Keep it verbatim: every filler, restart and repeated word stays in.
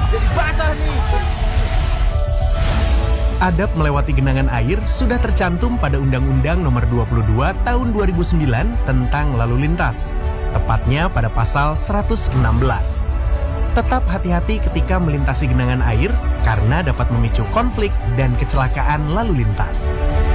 jadi basah nih. Adab melewati genangan air sudah tercantum pada Undang-Undang Nomor dua puluh dua Tahun dua ribu sembilan tentang lalu lintas, tepatnya pada pasal seratus enam belas. Tetap hati-hati ketika melintasi genangan air karena dapat memicu konflik dan kecelakaan lalu lintas.